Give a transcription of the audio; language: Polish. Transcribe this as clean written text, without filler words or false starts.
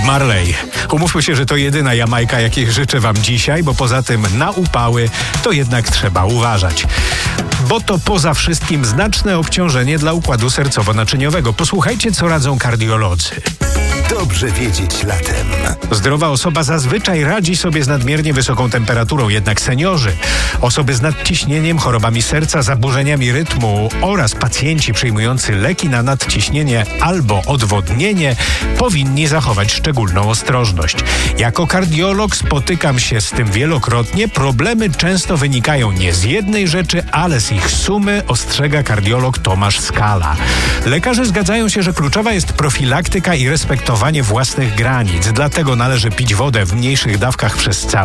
Marley. Umówmy się, że to jedyna Jamajka, jakiej życzę wam dzisiaj, bo poza tym na upały to jednak trzeba uważać. Bo to poza wszystkim znaczne obciążenie dla układu sercowo-naczyniowego. Posłuchajcie, co radzą kardiolodzy. Dobrze wiedzieć latem. Zdrowa osoba zazwyczaj radzi sobie z nadmiernie wysoką temperaturą, jednak seniorzy, osoby z nadciśnieniem, chorobami serca, zaburzeniami rytmu oraz pacjenci przyjmujący leki na nadciśnienie albo odwodnienie powinni zachować szczególną ostrożność. Jako kardiolog spotykam się z tym wielokrotnie. Problemy często wynikają nie z jednej rzeczy, ale z ich sumy, ostrzega kardiolog Tomasz Skala. Lekarze zgadzają się, że kluczowa jest profilaktyka i respektowanie własnych granic. Dlatego należy pić wodę w mniejszych dawkach przez cały